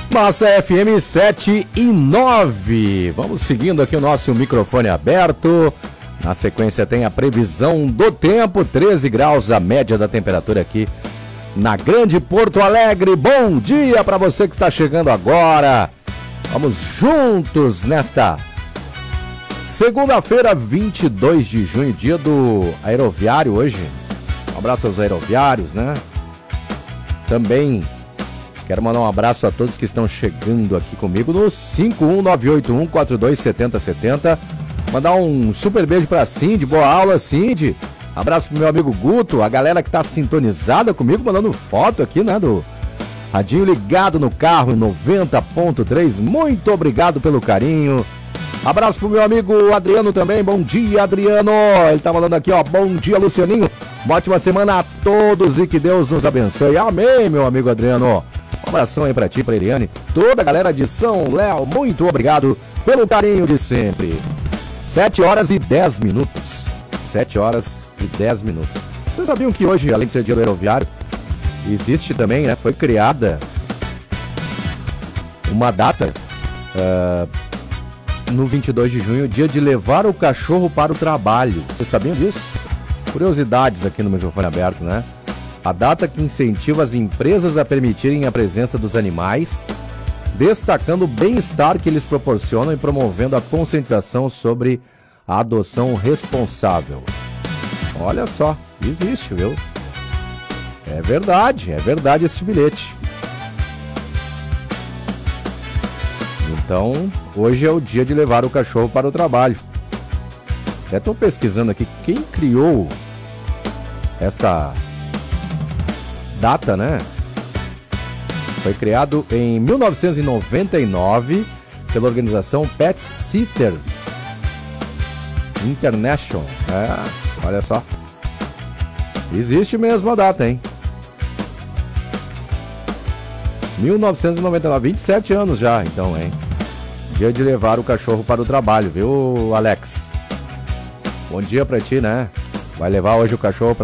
Massa FM 7 e 9. Vamos seguindo aqui o nosso microfone aberto. Na sequência tem a previsão do tempo, 13 graus a média da temperatura aqui na Grande Porto Alegre. Bom dia para você que está chegando agora. Vamos juntos nesta segunda-feira, 22 de junho, dia do aeroviário hoje. Um abraço aos aeroviários, né? Também quero mandar um abraço a todos que estão chegando aqui comigo no 51981427070. Mandar um super beijo pra Cindy, boa aula, Cindy. Abraço pro meu amigo Guto, a galera que tá sintonizada comigo, mandando foto aqui, né, do radinho ligado no carro, 90.3. Muito obrigado pelo carinho. Abraço pro meu amigo Adriano também, bom dia, Adriano. Ele tá falando aqui, ó, bom dia, Lucianinho. Uma ótima semana a todos e que Deus nos abençoe. Amém, meu amigo Adriano. Um abração aí pra ti, pra Eliane, toda a galera de São Léo, muito obrigado pelo carinho de sempre. 7 horas e 10 minutos. 7 horas e 10 minutos. Vocês sabiam que hoje, além de ser dia do aeroviário, existe também, né, foi criada uma data no 22 de junho, dia de levar o cachorro para o trabalho. Vocês sabiam disso? Curiosidades aqui no microfone aberto, né? A data que incentiva as empresas a permitirem a presença dos animais, destacando o bem-estar que eles proporcionam e promovendo a conscientização sobre a adoção responsável. Olha só, existe, viu? É verdade esse bilhete. Então, hoje é o dia de levar o cachorro para o trabalho. Até estou pesquisando aqui quem criou esta data, né? Foi criado em 1999 pela organização Pet Sitters International. Olha só. Existe mesmo a data, hein? 1999, 27 anos já, então, hein? Dia de levar o cachorro para o trabalho, viu, Alex? Bom dia pra ti, né? Vai levar hoje o cachorro para